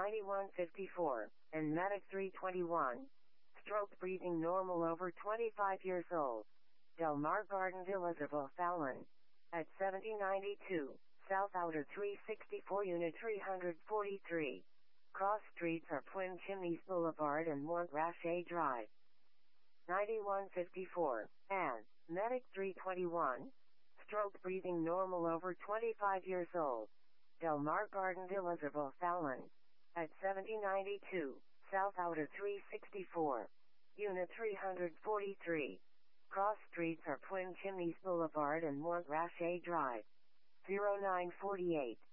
9154, and Medic 321. Stroke breathing normal over 25 years old. Del Mar Garden Villas of O'Fallon. At 7092, South Outer 364 Unit 343. Cross streets are Twin Chimneys Boulevard and Montrachet Drive. 9154, and Medic 321. Stroke breathing normal over 25 years old. Del Mar Garden Villas of O'Fallon. At 7092, South Outer 364. Unit 343. Cross streets are Twin Chimneys Boulevard and Montrachet Drive. 0948.